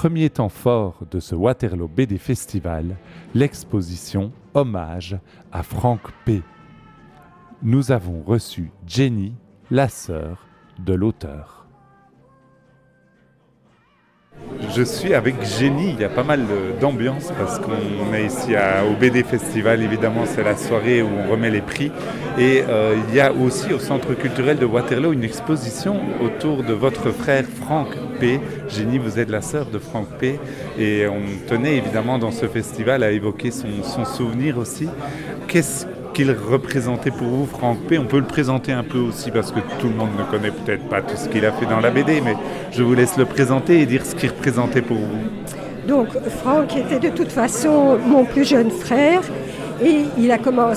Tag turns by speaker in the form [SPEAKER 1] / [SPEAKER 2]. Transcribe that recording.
[SPEAKER 1] premier temps fort de ce Waterloo BD Festival, l'exposition Hommage à Franck P. Nous avons reçu Jenny, la sœur de l'auteur. Je suis avec Jenny, il y a pas mal d'ambiance parce qu'on est ici au BD Festival, évidemment c'est la soirée où on remet les prix et il y a aussi au Centre culturel de Waterloo une exposition autour de votre frère Franck P. Jenny, vous êtes la sœur de Franck P. et on tenait évidemment dans ce festival à évoquer son souvenir aussi. Qu'est-ce qu'il représentait pour vous, Franck P? On peut le présenter un peu aussi parce que tout le monde ne connaît peut-être pas tout ce qu'il a fait dans la BD, mais je vous laisse le présenter et dire ce qu'il représentait pour vous.
[SPEAKER 2] Donc Franck était de toute façon mon plus jeune frère et il a commencé